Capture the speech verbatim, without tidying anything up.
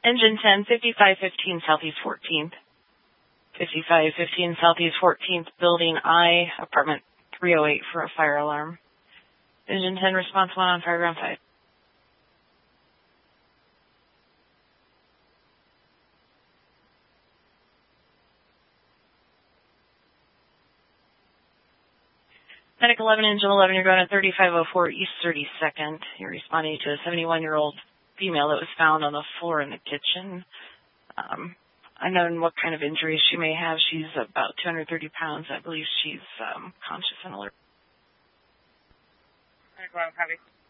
Engine ten, fifty-five fifteen Southeast fourteenth. fifty-five fifteen Southeast fourteenth, Building I, Apartment three oh eight for a fire alarm. Engine ten, response one on fire ground five. Medic eleven, Engine eleven, you're going at thirty-five oh four East thirty-second. You're responding to a seventy-one-year-old female that was found on the floor in the kitchen. Um, unknown what kind of injuries she may have. She's about two hundred thirty pounds. I believe she's um, conscious and alert. Medic eleven, copy.